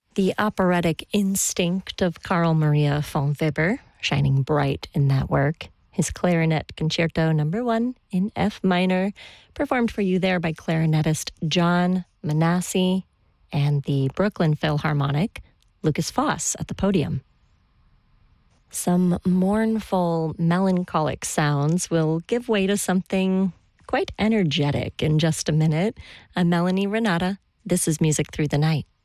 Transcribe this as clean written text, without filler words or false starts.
The operatic instinct of Carl Maria von Weber, shining bright in that work. His Clarinet Concerto No. 1 in F minor, performed for you there by clarinetist John Manassi and the Brooklyn Philharmonic, Lucas Foss at the podium. Some mournful, melancholic sounds will give way to something quite energetic in just a minute. I'm Melanie Renata. This is Music Through the Night.